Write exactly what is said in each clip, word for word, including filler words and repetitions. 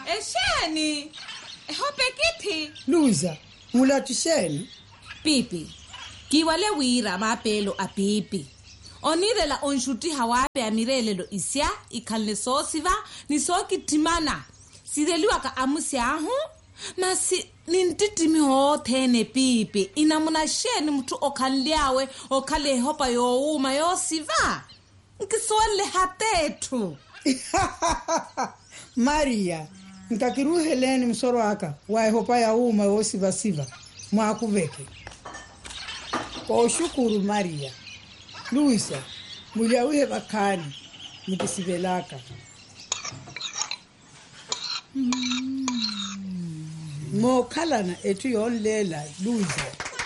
Esheni. Ehope kithi. Luza, mulatu sheni. Pipi. Kiwale wira mapelo a pipi. Onirela onshuti hawape amirelelo isya ikalne sosiva ni soki timana. Sideliwa ka amusi ahu. Masi nintitimi hothene pipi. Inamuna sheni mtu okanliawe okale hopa yo uma yo siva. Nkiswale hatetu. Maria, nkakiruheleni msoro aka wae hopa ya uma yo siva siva. Mwakuveke. Kwa shukuru Maria. Luisa, muliawihe bakani mukisibelaka. Mm. Mo kalana etu yonlela Luisa.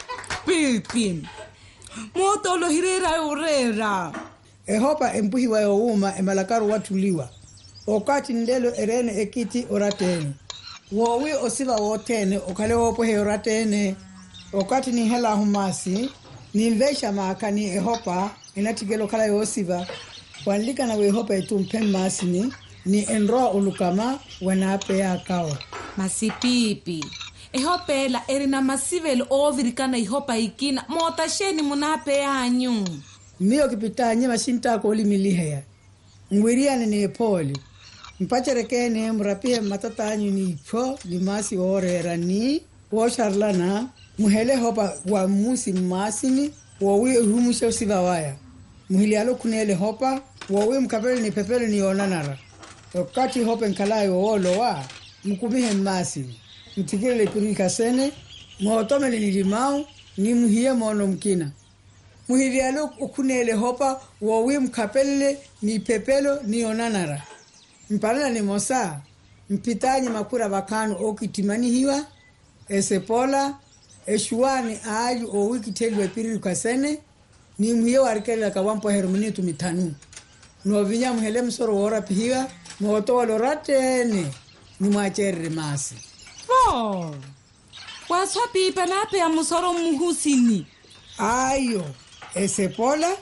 Pipi. Mo tolo hirera urera. Ehopa empuhi wa youma emalakaru watuliwa. Okati ndelo erene ekiti oratene. Wowi osiva wotene okale wopo he oratene. Okati ni hela humasi. Ni mvesha maakani ehopa inatigelo kala yosiva. Wanlika na wehopa etu mpemmasini. Ni enroa ulukama wanape ya kawa. Masipipi. Ehopela erina masivelo ovirikana ihopa ikina. Mota sheni munape ya anyu. Miyo kipita nye mashinta koli miliheya. Mwiriane ni epoli. Mpacherekene mrapie matata anyu ni ipo. Limasi orera ni. Washarlana. Muhele hopa wa musi masini. Wawi humusha usiva waya. Muhili alo kunele hopa. Wawi mkapele ni pepele ni onanara. Wakati hopa nkalayo olo wa. Mkumihe masini. Mtikile ipurika sene. Mwaotome ni limau. Ni muhiye mono mkina. Muhilialo ukunele hopa wawi mkapele ni pepelo ni onanara. Mpalala ni mosa. Mpitanye makura bakanu okitimani hiwa. Esepola. Eshuani aaju o wiki telwe piriru kasene. Ni muhiye warikele kawampo herumini tumitanu. Nuwavinya muhele msoro wora pihiwa. Mwotowa loratene. Ni mwachere masi. Oh. Waswa pipa nape ya musoro muhusini. Ayo. Esepola.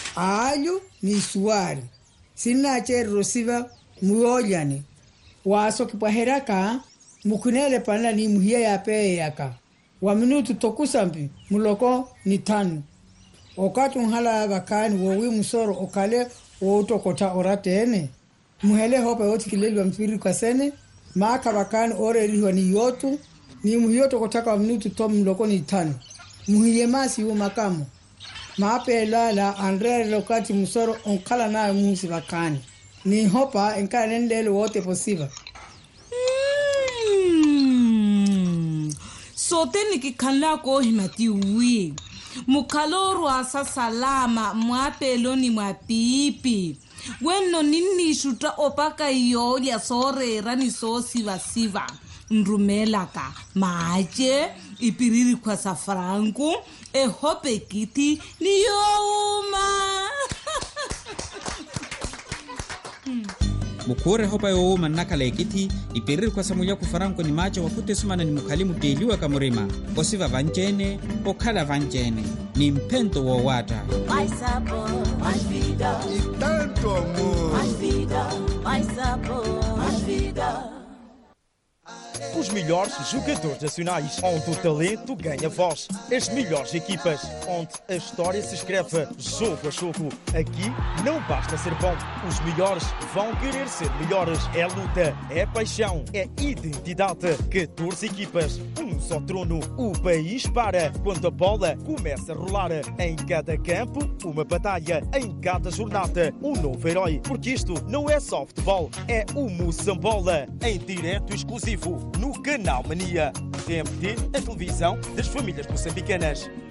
Ayo ni suwari. Sina chere rosiva muojani. Waso kipaheraka. Mukunele panla ni muhiye ya peye yaka. Wa minutu tokusampi muloko ni tanu. Okatu nhala bakani wowi musoro okale wotokota oratene. Muhele hopa yoti kileli wa mpiri kwa sene. Maaka bakani ore riwa ni yotu. Ni muhiyoto kotaka wa minutu tomu muloko ni tanu. Muhiye masi yu makamu. Maape lala andre lokati musoro onkala na musi bakani. Ni hopa enkala nendele wote posiva. Sote nikikanla ko himati uwi. Mukaloru asa salama mwapelo ni mwapipi. Weno nini shuta opaka iyo ya sore rani so siva siva. Nrumelaka maache ipiriri kwa safrangu. E hope kiti ni youma. Mukure hopa yo uma nakala ekiti ipiriri kwa samuya kufaranko ni macho wakute sumana ni mukalimu deliwa kamurima osiva vanjene okala vanjene ni mpento wa wata mais sabor, mais vida e tanto amor, mais vida, mais sabor, mais vida. Os melhores jogadores nacionais, onde o talento ganha voz. As melhores equipas, onde a história se escreve jogo a jogo. Aqui não basta ser bom, os melhores vão querer ser melhores. É luta, é paixão, é identidade. catorze equipas, um só trono. O país para quando a bola começa a rolar. Em cada campo, uma batalha. Em cada jornada, um novo herói. Porque isto não é só futebol, é o Moçambola. Em direto exclusivo no Canal Mania. T M T, a televisão das famílias moçambicanas.